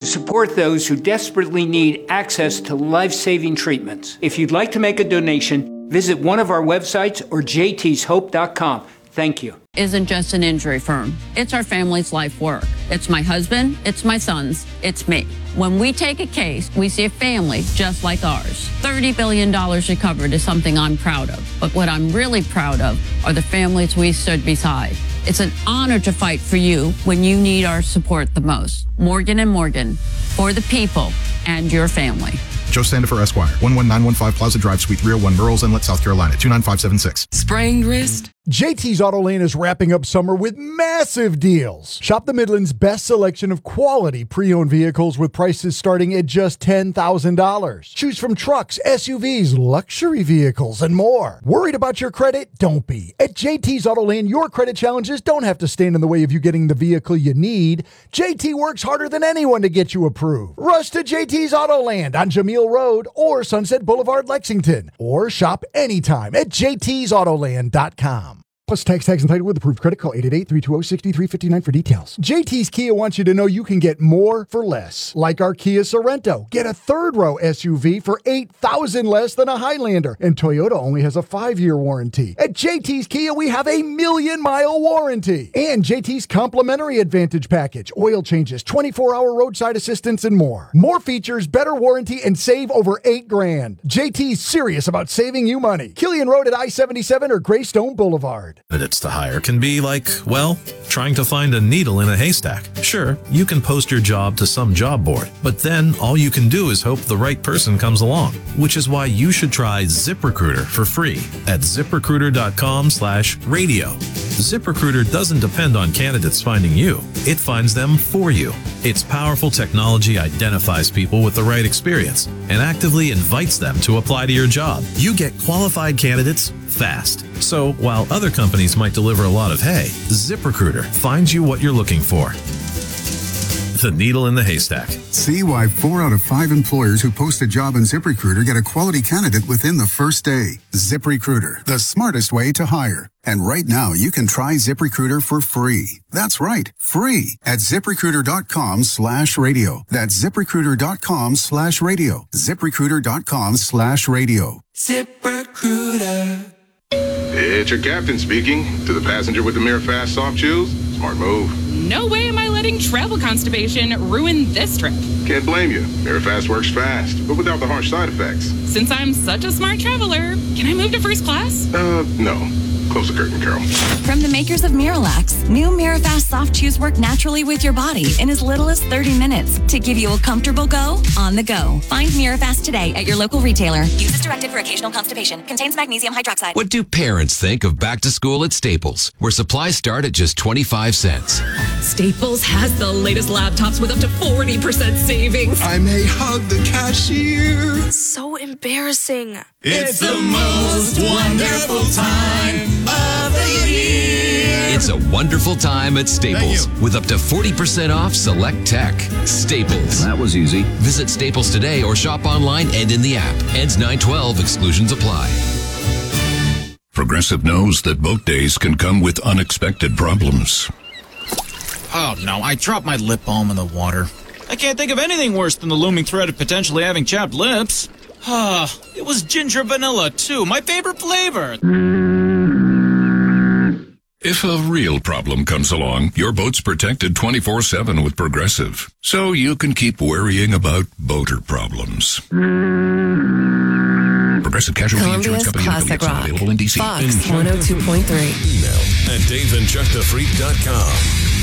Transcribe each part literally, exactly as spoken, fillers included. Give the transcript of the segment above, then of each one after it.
support those who desperately need access to life-saving treatments. If you'd like to make a donation, visit one of our websites or j t's hope dot com. Thank you. Isn't just an injury firm. It's our family's life work. It's my husband, it's my sons, it's me. When we take a case, we see a family just like ours. thirty billion dollars recovered is something I'm proud of. But what I'm really proud of are the families we stood beside. It's an honor to fight for you when you need our support the most. Morgan and Morgan, for the people and your family. Joe Sandifer, Esquire, one one nine one five Plaza Drive, Suite three oh one, Burroughs Inlet, South Carolina, two nine five seven six. Sprained wrist? J T's Auto Lane is wrapping up summer with massive deals. Shop the Midland's best selection of quality pre-owned vehicles with prices starting at just ten thousand dollars. Choose from trucks, S U Vs, luxury vehicles, and more. Worried about your credit? Don't be. At J T's Auto Lane, your credit challenges don't have to stand in the way of you getting the vehicle you need. J T works harder than anyone to get you approved. Rush to J T's Auto Land on Jameel Road or Sunset Boulevard, Lexington. Or shop anytime at j t's auto land dot com. Plus tax, tags, and title with approved credit. Call eight eight eight, three two zero, six three five nine for details. J T's Kia wants you to know you can get more for less. Like our Kia Sorento. Get a third-row S U V for eight thousand dollars less than a Highlander. And Toyota only has a five-year warranty. At J T's Kia, we have a million-mile warranty. And J T's Complimentary Advantage Package. Oil changes, twenty-four hour roadside assistance, and more. More features, better warranty, and save over eight grand. J T's serious about saving you money. Killian Road at I seventy-seven or Greystone Boulevard. Candidates to hire can be like, well, trying to find a needle in a haystack. Sure, you can post your job to some job board, but then all you can do is hope the right person comes along, which is why you should try ZipRecruiter for free at ZipRecruiter.com slash radio. ZipRecruiter doesn't depend on candidates finding you. It finds them for you. Its powerful technology identifies people with the right experience and actively invites them to apply to your job. You get qualified candidates fast. So while other companies might deliver a lot of hay, ZipRecruiter finds you what you're looking for. The needle in the haystack. See why four out of five employers who post a job in ZipRecruiter get a quality candidate within the first day. ZipRecruiter, the smartest way to hire. And right now, you can try ZipRecruiter for free. That's right, free at ZipRecruiter.com slash radio. That's ZipRecruiter.com slash radio. ZipRecruiter.com slash radio. ZipRecruiter. It's your captain speaking. To the passenger with the Mirror Fast soft chews, smart move. No way am I letting travel constipation ruin this trip. Can't blame you. Mirror Fast works fast, but without the harsh side effects. Since I'm such a smart traveler, can I move to first class? Uh, no. Close the curtain, Carol. From the makers of Miralax, new Mirafast soft chews work naturally with your body in as little as thirty minutes to give you a comfortable go on the go. Find Mirafast today at your local retailer. Use as directed for occasional constipation. Contains magnesium hydroxide. What do parents think of back to school at Staples, where supplies start at just twenty-five cents? Staples has the latest laptops with up to forty percent savings. I may hug the cashier. So embarrassing. It's the most wonderful time of the year. It's a wonderful time at Staples with up to forty percent off select tech. Staples. That was easy. Visit Staples today or shop online and in the app. Ends nine twelve. Exclusions apply. Progressive knows that boat days can come with unexpected problems. Oh no, I dropped my lip balm in the water. I can't think of anything worse than the looming threat of potentially having chapped lips. Ah, it was ginger vanilla too, my favorite flavor. If a real problem comes along, your boat's protected twenty-four seven with Progressive, so you can keep worrying about boater problems. Progressive Casualty Insurance Company and affiliates, not available in D C. Fox one oh two point three. Email at dave and chuck the freak dot com.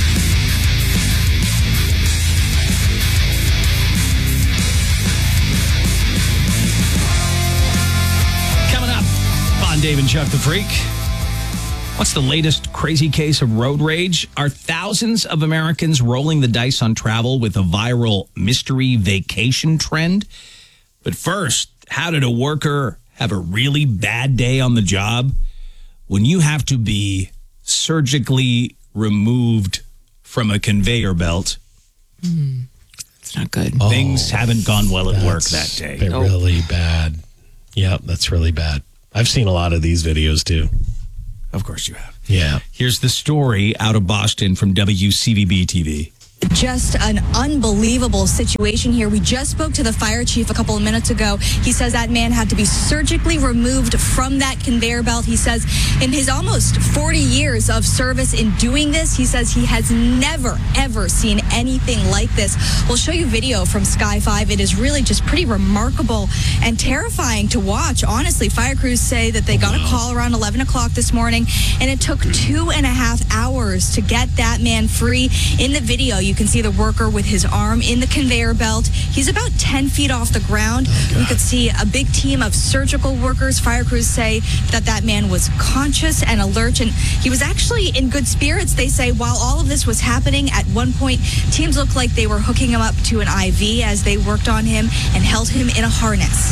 Coming up on Dave and Chuck the Freak. What's the latest crazy case of road rage? Are thousands of Americans rolling the dice on travel with a viral mystery vacation trend? But first, how did a worker have a really bad day on the job? When you have to be surgically removed from a conveyor belt. Mm, it's not good. Things Oh, haven't gone well at work that day. They're really bad. Yeah, that's really bad. I've seen a lot of these videos too. Of course you have. Yeah. Here's the story out of Boston from W C V B T V. Just an unbelievable situation here. We just spoke to the fire chief a couple of minutes ago. He says that man had to be surgically removed from that conveyor belt. He says in his almost forty years of service in doing this, he says he has never, ever seen anything like this. We'll show you video from Sky five. It is really just pretty remarkable and terrifying to watch. Honestly, fire crews say that they got a call around eleven o'clock this morning, and it took two and a half hours to get that man free. In the video, you can see the worker with his arm in the conveyor belt. He's about ten feet off the ground. Oh, we could see a big team of surgical workers. Fire crews say that that man was conscious and alert, and he was actually in good spirits. They say while all of this was happening, at one point, teams looked like they were hooking him up to an I V as they worked on him and held him in a harness.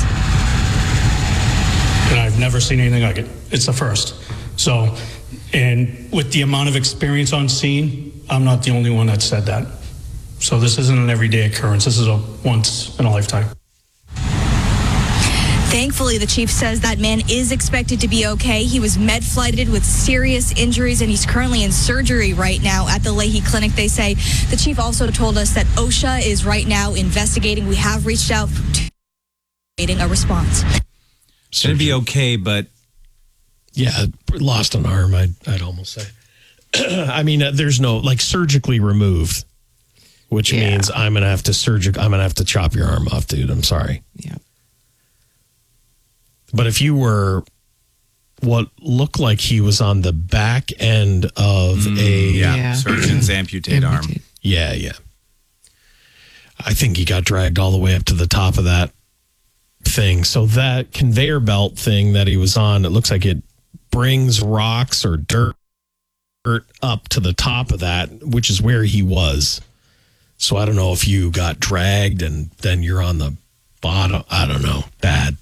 And I've never seen anything like it. It's the first. So, and with the amount of experience on scene, I'm not the only one that said that. So this isn't an everyday occurrence. This is a once in a lifetime. Thankfully, the chief says that man is expected to be okay. He was med-flighted with serious injuries, and he's currently in surgery right now at the Leahy Clinic, they say. The chief also told us that OSHA is right now investigating. We have reached out to getting a response. It's going to be okay, but... Yeah, lost an arm, I'd, I'd almost say. I mean, uh, there's no, like, surgically removed, which yeah. means I'm going to have to surgic. I'm going to have to chop your arm off, dude. I'm sorry. Yeah. But if you were what looked like he was on the back end of mm, a... Yeah, yeah. surgeon's amputate arm. Yeah, yeah. I think he got dragged all the way up to the top of that thing. So that conveyor belt thing that he was on, it looks like it brings rocks or dirt up to the top of that, which is where he was. So I don't know if you got dragged and then you're on the bottom. I don't know. Bad.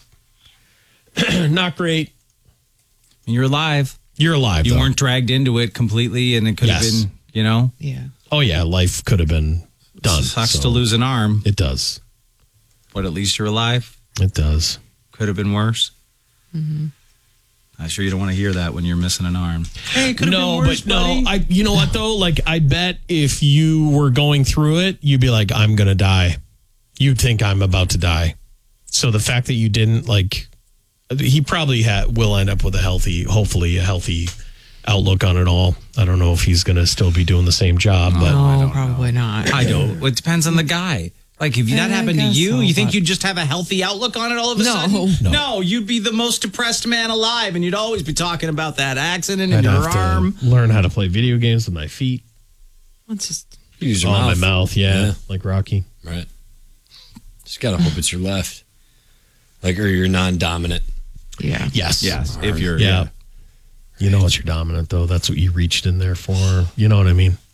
Not great. You're alive. You're alive. You though. weren't dragged into it completely, and it could yes. have been, you know? Yeah. Oh, yeah. Life could have been done. It sucks so. to lose an arm. It does. But at least you're alive. It does. Could have been worse. Mm-hmm. I'm sure you don't want to hear that when you're missing an arm. Hey, it could have no, been worse, but buddy. no. I. You know what though? Like, I bet if you were going through it, you'd be like, "I'm gonna die." You'd think I'm about to die. So the fact that you didn't, like, he probably ha- will end up with a healthy, hopefully a healthy outlook on it all. I don't know if he's gonna still be doing the same job, but no, probably know. not. I don't. It depends on the guy. Like, if that Yeah, happened to you, so, you think but- you'd just have a healthy outlook on it all of a No. sudden? No. No, you'd be the most depressed man alive, and you'd always be talking about that accident in I'd your have arm. to learn how to play video games with my feet. Let's just use your oh, mouth. my mouth, yeah, Yeah. like Rocky. Right. Just gotta hope it's your left, like, or you're non-dominant. Yeah. Yes. Yes. If you're, Yeah. yeah. You know it's your dominant, though. That's what you reached in there for. You know what I mean?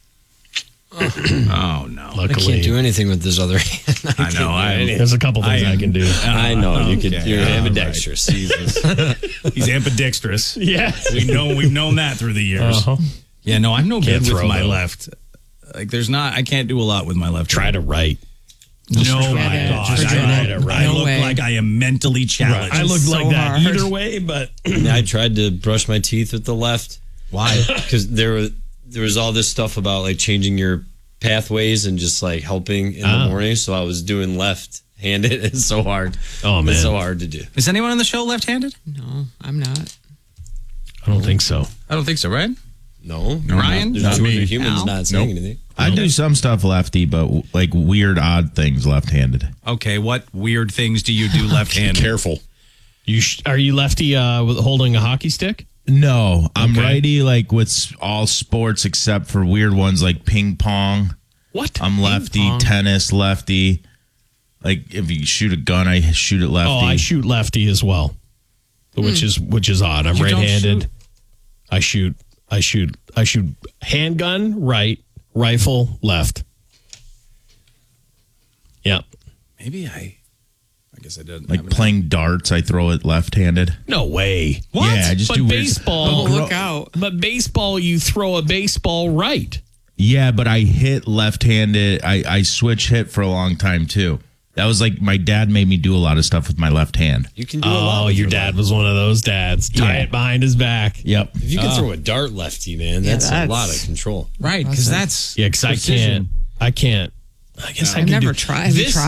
Oh, no. I can't do anything with this other hand. I, I know. I, There's a couple things I, I can do. I know. Okay. You could. You're All ambidextrous. right. He's ambidextrous. Yeah. We know, we've known that through the years. Uh-huh. Yeah, no, I'm no Can't good with throw, my though. left. Like, there's not, I can't do a lot with my left. Try to write. No, try my it. God. Just I, try to write. I No look way. like I am mentally challenged. I look so like that hard. either way, but I tried to brush my teeth with the left. Why? Because there was there was all this stuff about like changing your pathways and just like helping in Ah. the morning. So I was doing left-handed. It's so hard. Oh, man. It's so hard to do. Is anyone on the show left-handed? No, I'm not. I don't think so. I don't think so, right? No, Ryan? There's Not two me. other humans Al? not saying Nope. anything. I do some stuff lefty, but like weird, odd things left-handed. Okay, what weird things do you do left-handed? Careful. You sh- are you lefty uh, with holding a hockey stick? No, I'm Okay. righty, like with s- all sports except for weird ones like ping pong. What? I'm lefty, pong? tennis, lefty. Like if you shoot a gun, I shoot it lefty. Oh, I shoot lefty as well, which is which is odd. I'm You don't right-handed. shoot? I shoot. I shoot. I shoot handgun right, rifle left. Yep. Maybe I, I guess I didn't. like have it. playing darts, I throw it left-handed. No way. What? Yeah, I just but do weird- baseball. But look out. But baseball, you throw a baseball right. Yeah, but I hit left-handed. I, I switch hit for a long time too. That was like my dad made me do a lot of stuff with my left hand. You can do a lot. Oh, with your your dad left. was one of those dads. Tie Yeah. it behind his back. Yep. If you can Oh. throw a dart lefty, man, Yeah, that's, that's- a lot of control. Right, because that's Yeah, because I precision. can't. I can't. I guess I I've can never do, tried. Have you This, tried?